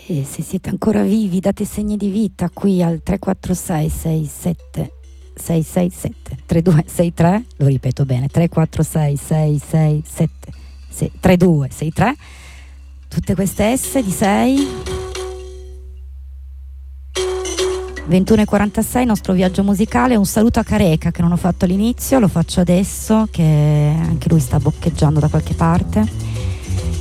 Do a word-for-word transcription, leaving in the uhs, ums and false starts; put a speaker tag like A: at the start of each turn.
A: E se siete ancora vivi date segni di vita qui al tre quattro sei sei sette sei sei sette tre due sei tre, lo ripeto bene, tre quattro sei sei sei sette tre due sei tre, tutte queste S di sei. ventuno e quarantasei, nostro viaggio musicale. Un saluto a Careca che non ho fatto all'inizio, lo faccio adesso che anche lui sta boccheggiando da qualche parte.